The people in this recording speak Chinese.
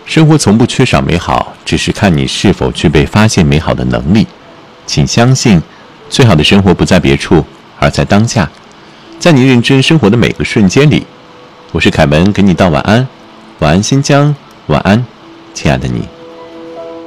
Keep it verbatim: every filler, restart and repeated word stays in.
生活从不缺少美好，只是看你是否具备发现美好的能力。请相信，最好的生活不在别处，而在当下，在你认真生活的每个瞬间里。我是凯文，给你道晚安，晚安新疆，晚安，亲爱的你。